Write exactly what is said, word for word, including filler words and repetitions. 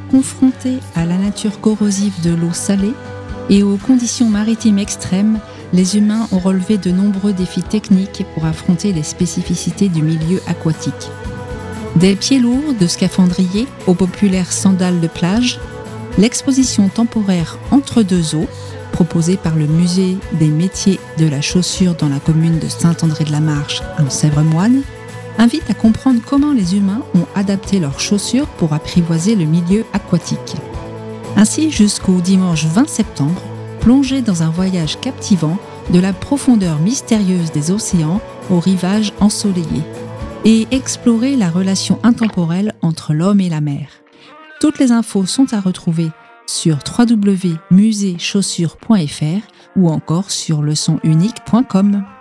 Confrontés à la nature corrosive de l'eau salée et aux conditions maritimes extrêmes, les humains ont relevé de nombreux défis techniques pour affronter les spécificités du milieu aquatique. Des pieds lourds de scaphandriers aux populaires sandales de plage, l'exposition temporaire Entre deux eaux, proposée par le musée des métiers de la chaussure dans la commune de Saint-André-de-la-Marche en Sèvres-Moine, invite à comprendre comment les humains ont adapté leurs chaussures pour apprivoiser le milieu aquatique. Ainsi, jusqu'au dimanche vingt septembre, plongez dans un voyage captivant de la profondeur mystérieuse des océans au rivage ensoleillé et explorez la relation intemporelle entre l'homme et la mer. Toutes les infos sont à retrouver sur w w w point musée chaussures point f r ou encore sur leçon unique point com.